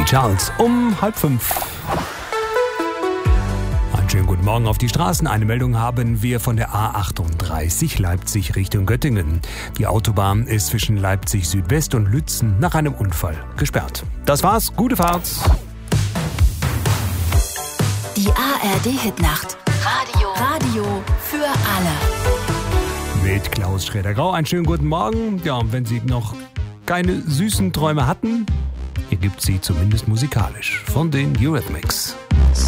Ray Charles um 4:30. Einen schönen guten Morgen auf die Straßen. Eine Meldung haben wir von der A38 Leipzig Richtung Göttingen. Die Autobahn ist zwischen Leipzig Südwest und Lützen nach einem Unfall gesperrt. Das war's. Gute Fahrt. Die ARD-Hitnacht. Radio für alle. Mit Klaus Schroeder-Grau. Einen schönen guten Morgen. Ja, und wenn Sie noch keine süßen Träume hatten, hier gibt's sie zumindest musikalisch von den Eurythmics.